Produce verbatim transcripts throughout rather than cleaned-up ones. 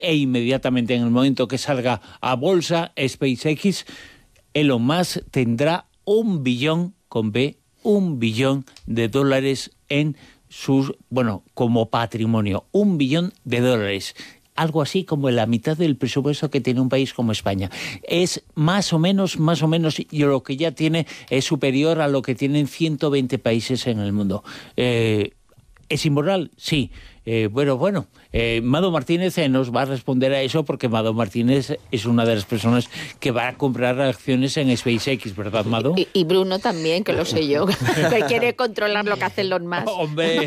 e inmediatamente en el momento que salga a bolsa SpaceX, Elon Musk tendrá un billón con B, un billón de dólares en sus, bueno, como patrimonio, un billón de dólares. Algo así como la mitad del presupuesto que tiene un país como España. Es más o menos, más o menos, y lo que ya tiene es superior a lo que tienen ciento veinte países en el mundo. Eh, ¿Es inmoral? Sí. Eh, bueno, bueno, eh, Mado Martínez eh, nos va a responder a eso porque Mado Martínez es una de las personas que va a comprar acciones en SpaceX, ¿verdad, Mado? Y, y Bruno también, que lo sé yo, que quiere controlar lo que hacen los más. ¡Hombre!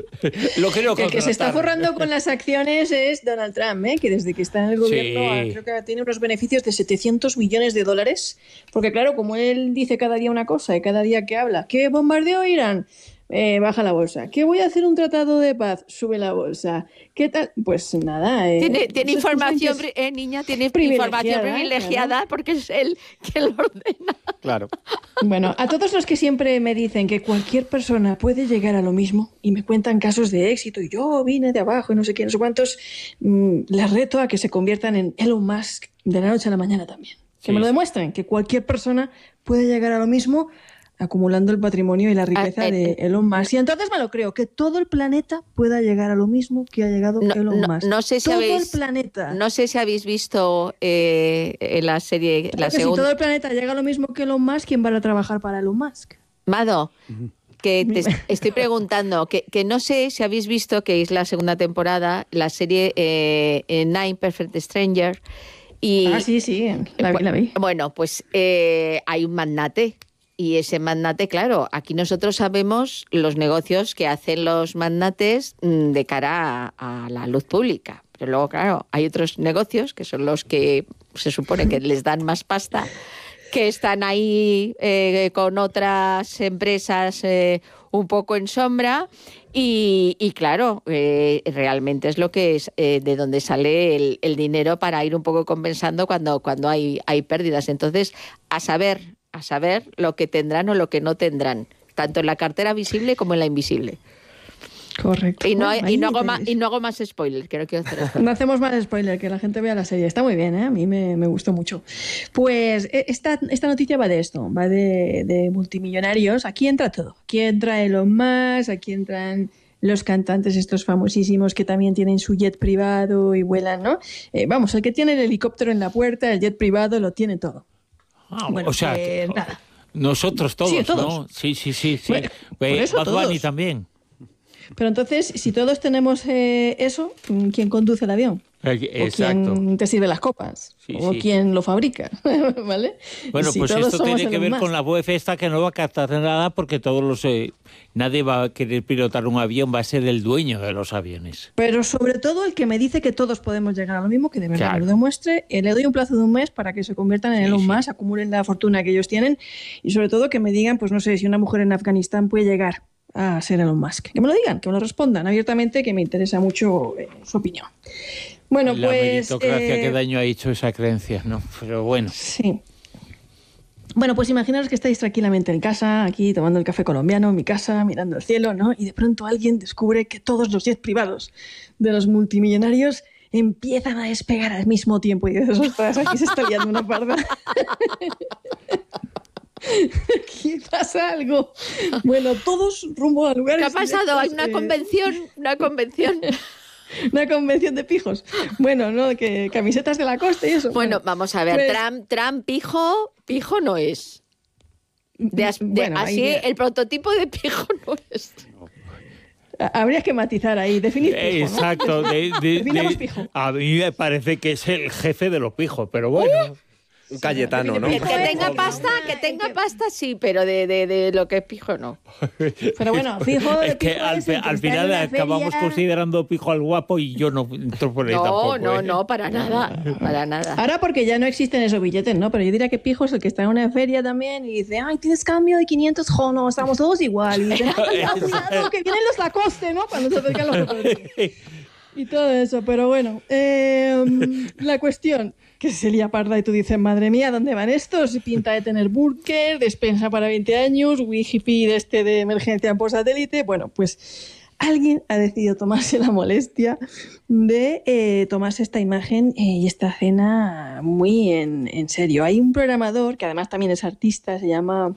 Lo quiero que el que se está forrando con las acciones es Donald Trump, ¿eh? Que desde que está en el gobierno sí. creo que tiene unos beneficios de setecientos millones de dólares, porque claro, como él dice cada día una cosa y cada día que habla, ¿qué bombardeo Irán? Eh, baja la bolsa. ¿Qué voy a hacer un tratado de paz? Sube la bolsa. ¿Qué tal? Pues nada. Eh, tiene tiene información, eh, niña, tiene información privilegiada claro. Porque es él quien lo ordena. Claro. Bueno, a todos los que siempre me dicen que cualquier persona puede llegar a lo mismo y me cuentan casos de éxito y yo vine de abajo y no sé qué, no sé cuántos, mmm, les reto a que se conviertan en Elon Musk de la noche a la mañana también. Que sí. me lo demuestren, que cualquier persona puede llegar a lo mismo acumulando el patrimonio y la riqueza ah, eh, de Elon Musk. Y entonces me lo creo, que todo el planeta pueda llegar a lo mismo que ha llegado no, Elon no, Musk. No sé si todo habéis, el planeta. No sé si habéis visto eh, en la serie... Claro la que segunda... Si todo el planeta llega a lo mismo que Elon Musk, ¿quién va a trabajar para Elon Musk? Mado, que te estoy preguntando, que, que no sé si habéis visto, que es la segunda temporada, la serie eh, Nine Perfect Strangers. Y, ah, sí, sí, la vi, la vi. Bueno, pues eh, hay un magnate. Y ese magnate, claro, aquí nosotros sabemos los negocios que hacen los magnates de cara a, a la luz pública. Pero luego, claro, hay otros negocios que son los que se supone que les dan más pasta, que están ahí eh, con otras empresas eh, un poco en sombra. Y, y claro, eh, realmente es lo que es eh, de donde sale el, el dinero para ir un poco compensando cuando, cuando hay, hay pérdidas. Entonces, a saber... a saber lo que tendrán o lo que no tendrán, tanto en la cartera visible como en la invisible. Correcto. Y no, hay, y no, hago, más, y no hago más spoiler, que no quiero hacer. No hacemos más spoiler, que la gente vea la serie. Está muy bien, ¿eh? A mí me, me gustó mucho. Pues esta, esta noticia va de esto, va de, de multimillonarios. Aquí entra todo. Aquí entra Elon Musk, aquí entran los cantantes estos famosísimos que también tienen su jet privado y vuelan, ¿no? Eh, vamos, el que tiene el helicóptero en la puerta, el jet privado, lo tiene todo. Ah, bueno, o sea, pues, nada. Nosotros todos, sí, todos, ¿no? Sí, sí, sí. sí. Bueno, por eso Bad Bunny todos. también. Pero entonces, si todos tenemos eh, eso, ¿quién conduce el avión? Exacto. ¿O quién te sirve las copas? Sí, ¿O sí. quién lo fabrica? ¿Vale? Bueno, si pues esto tiene que ver más. con la U E F esta, que no va a captar nada porque todos los eh, nadie va a querer pilotar un avión, va a ser el dueño de los aviones. Pero sobre todo el que me dice que todos podemos llegar a lo mismo, que de verdad claro. me lo demuestre, eh, le doy un plazo de un mes para que se conviertan en sí, Elon sí. Musk, acumulen la fortuna que ellos tienen y sobre todo que me digan, pues no sé, si una mujer en Afganistán puede llegar a ser Elon Musk. Que me lo digan, que me lo respondan abiertamente, que me interesa mucho eh, su opinión. Bueno, la pues... La meritocracia, eh, qué daño ha hecho esa creencia, ¿no? Pero bueno. Sí. Bueno, pues imaginaros que estáis tranquilamente en casa, aquí tomando el café colombiano en mi casa, mirando el cielo, ¿no? Y de pronto alguien descubre que todos los jets privados de los multimillonarios empiezan a despegar al mismo tiempo. Y dices, ostras, aquí se está liando una parda. Aquí pasa algo. Bueno, todos rumbo a lugares... ¿Qué ha pasado? directos, Hay una eh... convención, una convención... Una convención de pijos. Bueno, ¿no? Que camisetas de la costa y eso. Bueno, bueno vamos a ver. Pues... Trump, Trump, pijo, pijo no es. De, as, de bueno, así, ahí... el prototipo de pijo no es. Habría que matizar ahí, definir pijo, ¿no? Exacto. De, de, de, pijo. A mí me parece que es el jefe de los pijos, pero bueno... Uh. Un Cayetano, ¿no? Que, que tenga pasta, que tenga pasta sí, pero de, de, de lo que es pijo no. Pero bueno, fijo... Es que al, es al final acabamos feria... considerando pijo al guapo y yo no entro por ahí no, tampoco. No, ¿eh? no, para nada, para nada. Ahora porque ya no existen esos billetes, ¿no? Pero yo diría que pijo es el que está en una feria también y dice, ay, ¿tienes cambio de quinientos? Jo, no, estamos todos igual. Y dice, ay, cuidado, que vienen los Lacoste, ¿no? Cuando se acercan los otros. Y todo eso, pero bueno. Eh, la cuestión... que se lía parda y tú dices, madre mía, ¿dónde van estos? Pinta de tener búnker, despensa para veinte años, wifi de este de emergencia por satélite. Bueno, pues alguien ha decidido tomarse la molestia de eh, tomarse esta imagen eh, y esta escena muy en, en serio. Hay un programador que además también es artista, se llama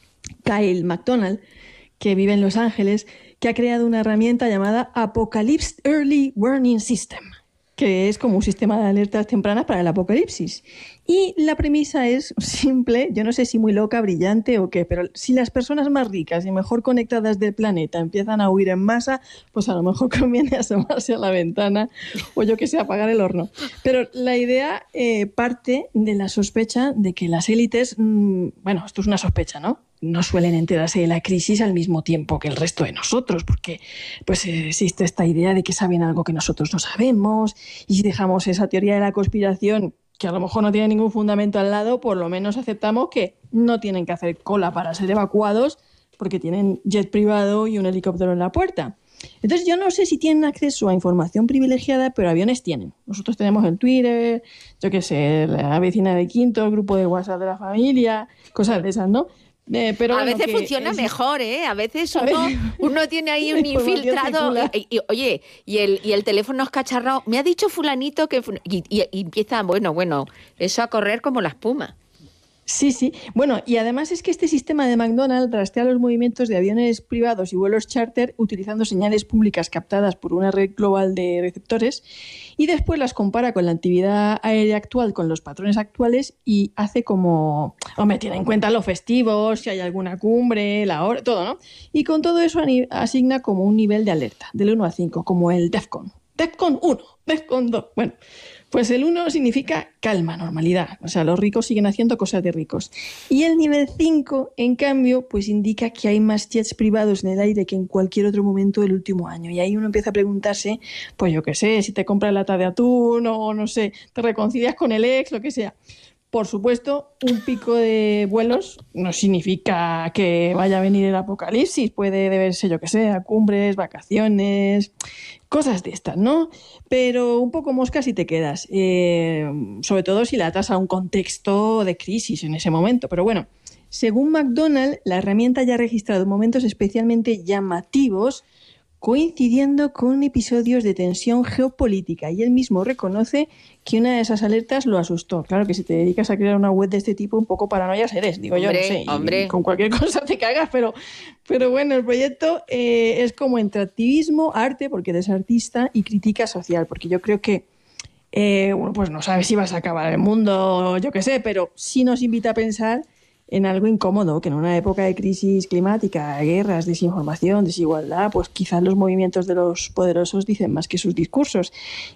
Kyle MacDonald, que vive en Los Ángeles, que ha creado una herramienta llamada Apocalypse Early Warning System, que es como un sistema de alertas tempranas para el apocalipsis. Y la premisa es simple, yo no sé si muy loca, brillante o qué, pero si las personas más ricas y mejor conectadas del planeta empiezan a huir en masa, pues a lo mejor conviene asomarse a la ventana o yo que sé, apagar el horno. Pero la idea eh, parte de la sospecha de que las élites, mmm, bueno, esto es una sospecha, ¿no? No suelen enterarse de la crisis al mismo tiempo que el resto de nosotros, porque pues existe esta idea de que saben algo que nosotros no sabemos, y si dejamos esa teoría de la conspiración, que a lo mejor no tiene ningún fundamento al lado, por lo menos aceptamos que no tienen que hacer cola para ser evacuados porque tienen jet privado y un helicóptero en la puerta. Entonces yo no sé si tienen acceso a información privilegiada, pero aviones tienen. Nosotros tenemos el Twitter, yo qué sé, la vecina de Quinto, el grupo de WhatsApp de la familia, cosas de esas, ¿no? Eh, pero a bueno, veces funciona es... mejor, ¿eh? A veces uno, a veces... uno tiene ahí un infiltrado y, y, oye, y el, y el teléfono es cacharrado. Me ha dicho fulanito que... Y, y, y empieza, bueno, bueno, eso a correr como la espuma. Sí, sí. Bueno, y además es que este sistema de McDonald's rastrea los movimientos de aviones privados y vuelos charter utilizando señales públicas captadas por una red global de receptores y después las compara con la actividad aérea actual, con los patrones actuales y hace como... Hombre, tiene en cuenta los festivos, si hay alguna cumbre, la hora, todo, ¿no? Y con todo eso asigna como un nivel de alerta, del uno al cinco, como el DEFCON. DEFCON uno, DEFCON dos. Bueno... Pues el uno significa calma, normalidad. O sea, los ricos siguen haciendo cosas de ricos. Y el nivel cinco, en cambio, pues indica que hay más jets privados en el aire que en cualquier otro momento del último año. Y ahí uno empieza a preguntarse, pues yo qué sé, si te compras lata de atún o no sé, te reconcilias con el ex, lo que sea. Por supuesto, un pico de vuelos no significa que vaya a venir el apocalipsis. Puede deberse, yo que sé, a cumbres, vacaciones, cosas de estas, ¿no? Pero un poco mosca si te quedas, eh, sobre todo si la atas a un contexto de crisis en ese momento. Pero bueno, según McDonald's, la herramienta ya ha registrado momentos especialmente llamativos coincidiendo con episodios de tensión geopolítica, y él mismo reconoce que una de esas alertas lo asustó. Claro que si te dedicas a crear una web de este tipo, un poco paranoia eres, digo hombre, yo, no sé, hombre. Y con cualquier cosa te cagas, pero, pero bueno, el proyecto eh, es como entre activismo, arte, porque eres artista, y crítica social, porque yo creo que eh, bueno, pues no sabes si vas a acabar el mundo, yo qué sé, pero sí nos invita a pensar en algo incómodo, que en una época de crisis climática, guerras, desinformación, desigualdad, pues quizás los movimientos de los poderosos dicen más que sus discursos.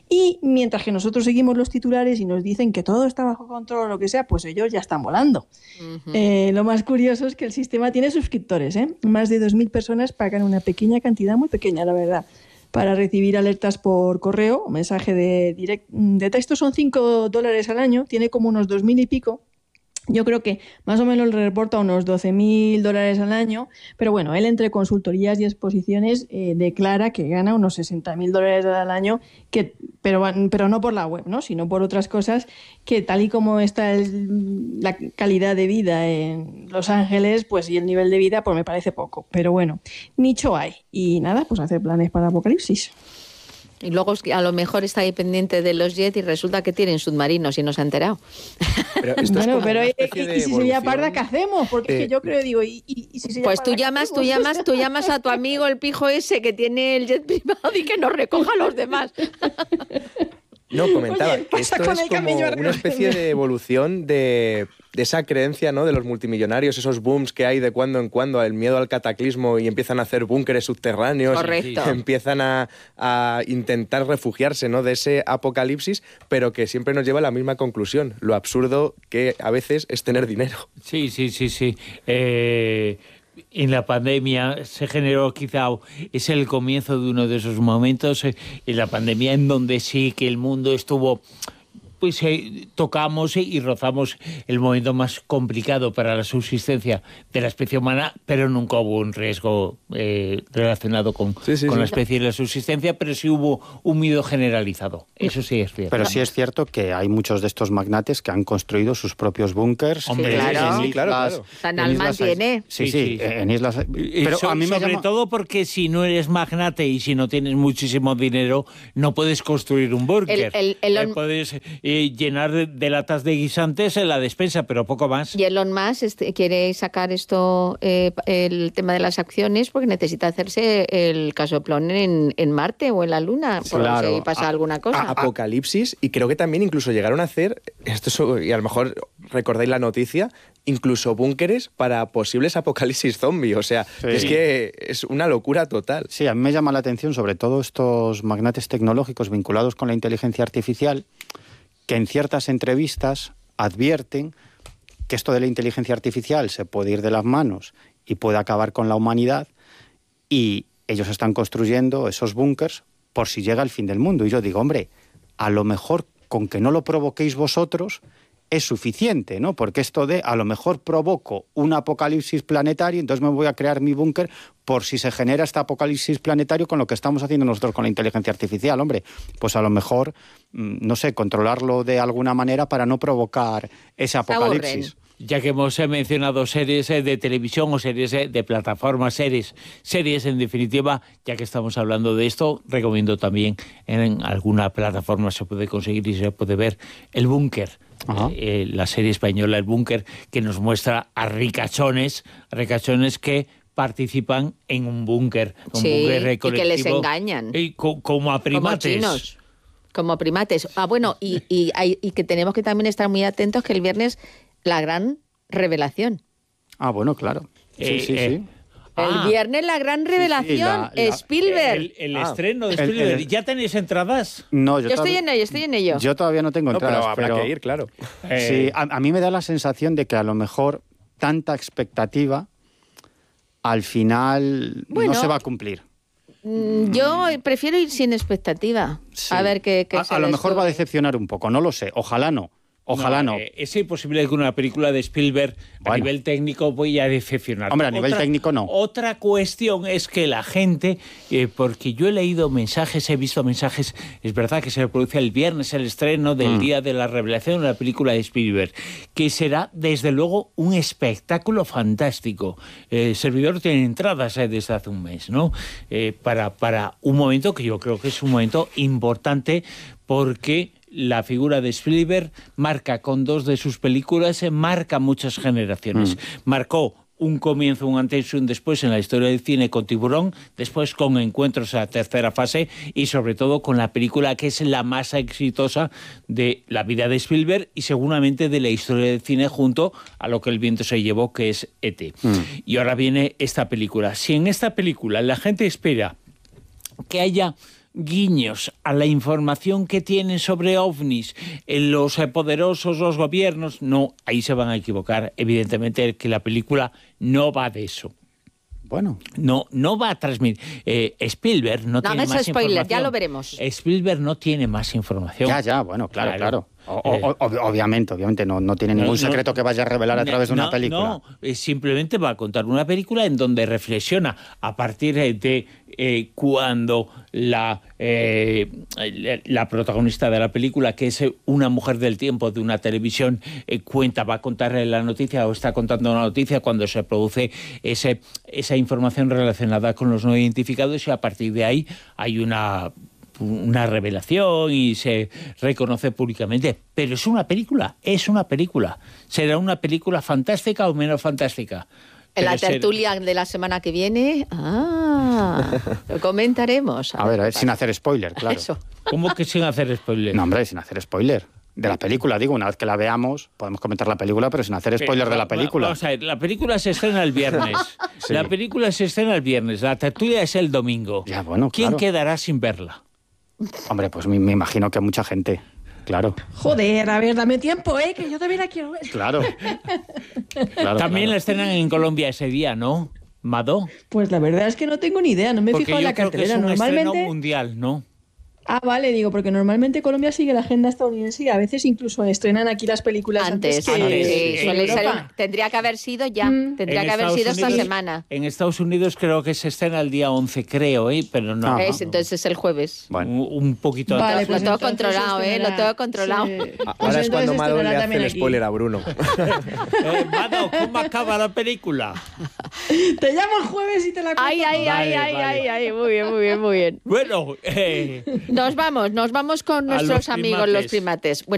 Y mientras que nosotros seguimos los titulares y nos dicen que todo está bajo control o lo que sea, pues ellos ya están volando. Uh-huh. Eh, lo más curioso es que el sistema tiene suscriptores, ¿eh? Más de dos mil personas pagan una pequeña cantidad, muy pequeña, la verdad, para recibir alertas por correo, o mensaje de, direct, de texto. Son cinco dólares al año, tiene como unos dos mil y pico. Yo creo que más o menos le reporta unos doce mil dólares al año, pero bueno, él entre consultorías y exposiciones eh, declara que gana unos sesenta mil dólares al año, que, pero, pero no por la web, ¿no? Sino por otras cosas que tal y como está el, la calidad de vida en Los Ángeles, pues y el nivel de vida, pues me parece poco. Pero bueno, nicho hay. Y nada, pues hacer planes para Apocalipsis. Y luego a lo mejor está ahí pendiente de los jets y resulta que tienen submarinos y no se ha enterado. Pero esto bueno, es pero y, y si se llama parda, ¿qué hacemos? Porque eh, es que yo creo, digo, y, y, y si se pues tú llamas, tú llamas, tú llamas a tu amigo el pijo ese que tiene el jet privado y que nos recoja a los demás. No, comentaba Oye, que esto es como una especie de evolución de, de esa creencia, ¿no?, de los multimillonarios, esos booms que hay de cuando en cuando, el miedo al cataclismo y empiezan a hacer búnkeres subterráneos. Correcto. Empiezan a, a intentar refugiarse, ¿no?, de ese apocalipsis, pero que siempre nos lleva a la misma conclusión, lo absurdo que a veces es tener dinero. Sí, sí, sí, sí. Eh... En la pandemia se generó, quizá es el comienzo de uno de esos momentos, en la pandemia en donde sí que el mundo estuvo pues eh, tocamos y rozamos el momento más complicado para la subsistencia de la especie humana, pero nunca hubo un riesgo eh, relacionado con, sí, sí, con sí. la especie y la subsistencia, pero sí hubo un miedo generalizado. Eso sí es cierto. Pero sí es cierto que hay muchos de estos magnates que han construido sus propios búnkers. Hombre, sí, claro. en Sí, claro, islas- claro. San en Alman islas- tiene. Sí, Sí, sí, sí. en islas... Y Pero so- a mí me sobre llama... todo porque si no eres magnate y si no tienes muchísimo dinero, no puedes construir un búnker. El- el- Elon- Eh, puedes eh, llenar de, de latas de guisantes en la despensa, pero poco más. Y Elon Musk este, quiere sacar esto, eh, el tema de las acciones, porque necesita hacerse el casoplón en, en Marte o en la Luna, por Claro. si pasa A- alguna cosa. A- Apocalipsis, y creo que también incluso llegaron a hacer, esto es- y a lo mejor recordáis la noticia, incluso búnkeres para posibles apocalipsis zombie. O sea, Sí. es que es una locura total. Sí, a mí me llama la atención sobre todo estos magnates tecnológicos vinculados con la inteligencia artificial, que en ciertas entrevistas advierten que esto de la inteligencia artificial se puede ir de las manos y puede acabar con la humanidad, y ellos están construyendo esos búnkers por si llega el fin del mundo. Y yo digo, hombre, a lo mejor con que no lo provoquéis vosotros es suficiente, ¿no? Porque esto de, a lo mejor provoco un apocalipsis planetario, entonces me voy a crear mi búnker por si se genera este apocalipsis planetario con lo que estamos haciendo nosotros con la inteligencia artificial, hombre. Pues a lo mejor, no sé, controlarlo de alguna manera para no provocar ese apocalipsis. Ya que hemos eh, mencionado series eh, de televisión o series eh, de plataformas, series, series en definitiva, ya que estamos hablando de esto, recomiendo también en alguna plataforma se puede conseguir y se puede ver El Búnker, Ajá. eh, la serie española El Búnker, que nos muestra a ricachones, ricachones que participan en un búnker, un Sí, búnker eh, y que les colectivo, engañan. y co- como a primates. Como chinos. Como primates. Ah, bueno, y, y, hay- y que tenemos que también estar muy atentos que el viernes la gran revelación. Ah, bueno, claro. Sí, Eh, sí, eh, sí. Ah. El viernes la gran revelación, la- la- Spielberg. El, el Ah. estreno de El- Spielberg. el- ¿Ya tenéis entradas? No, yo estoy en ello, estoy en ello. Yo todavía no tengo No, pero entradas, habrá que ir, claro. Eh, Sí, a, a mí me da la sensación de que a lo mejor tanta expectativa al final Bueno. no se va a cumplir. Mm, Yo prefiero ir sin expectativa. Sí. A ver qué, qué A, se a lo mejor va a descubre. decepcionar un poco, no lo sé. Ojalá no. Ojalá no. eh, es imposible que una película de Spielberg a Bueno. nivel técnico vaya a decepcionar. Hombre, a nivel técnico no. Otra cuestión es que la gente, eh, porque yo he leído mensajes, he visto mensajes, es verdad que se produce el viernes el estreno del Mm. día de la revelación de la película de Spielberg, que será desde luego un espectáculo fantástico. Eh, el servidor tiene entradas eh, desde hace un mes, ¿no? Eh, para, para un momento que yo creo que es un momento importante porque la figura de Spielberg marca con dos de sus películas, eh, marca muchas generaciones. Mm. Marcó un comienzo, un antes y un después en la historia del cine con Tiburón, después con Encuentros a la tercera fase y sobre todo con la película que es la más exitosa de la vida de Spielberg y seguramente de la historia del cine junto a Lo que el viento se llevó, que es E T Mm. Y ahora viene esta película. Si en esta película la gente espera que haya guiños a la información que tienen sobre ovnis en los eh, poderosos, los gobiernos, no, ahí se van a equivocar. Evidentemente que la película no va de eso. Bueno, No, no va a transmitir. Eh, Spielberg no, No tiene hagas más spoiler, información. ya lo veremos. Spielberg no tiene más información. ya, ya, bueno, claro, Claro. claro. O- Eh. o- ob- obviamente, obviamente, no, no tiene No, ningún no. secreto que vaya a revelar a través de una No, película. No, eh, simplemente va a contar una película en donde reflexiona a partir eh, de eh, cuando la, eh, la la protagonista de la película, que es eh, una mujer del tiempo de una televisión, eh, cuenta, va a contar eh, la noticia o está contando una noticia cuando se produce ese, esa información relacionada con los no identificados y a partir de ahí hay una... una revelación y se reconoce públicamente. Pero es una película, es una película. ¿Será una película fantástica o menos fantástica? En la Pero ser- tertulia de la semana que viene, ah, lo comentaremos. A ver, a ver, sin hacer spoiler, claro. Eso. ¿Cómo que sin hacer spoiler? No, hombre, sin hacer spoiler. De la película, digo, una vez que la veamos, podemos comentar la película, pero sin hacer spoiler de la película. Vamos a ver, la película se estrena el viernes. Sí. La película se estrena el viernes. La tertulia es el domingo. Ya, bueno, ¿Quién claro. quedará sin verla? Hombre, pues me, me imagino que mucha gente. Claro, Joder, a ver, dame tiempo, ¿eh? Que yo también la quiero ver. claro. Claro, También claro. la estrenan en Colombia ese día, ¿no? ¿Mado? Pues la verdad es que no tengo ni idea, no me he Porque fijado yo en la creo que es cartelera. un estreno Normalmente, mundial, ¿no? Ah, vale, digo, porque normalmente Colombia sigue la agenda estadounidense y a veces incluso estrenan aquí las películas antes, antes que antes, sí, en suele ser Europa. un- tendría que haber sido ya, Mm. tendría En que haber Estados sido esta Unidos- semana. En Estados Unidos creo que se estrena el día once, creo, ¿eh? Pero no. Ajá. Es, entonces es el jueves. Bueno. Un, un poquito Vale, antes. pues Lo tengo entonces controlado, ¿eh? estrenará- Lo tengo controlado. Sí. Ahora Pues es cuando entonces Mado le estrenará hace también el aquí. spoiler a Bruno. Eh, Mado, ¿cómo acaba la película? Te llamo el jueves y te la cuento. Ay, ay, Vale, ay, ay, vale. ay, ay, muy bien, muy bien, muy bien. Bueno, eh, Nos vamos, nos vamos con A nuestros los amigos los primates. primates. Bueno,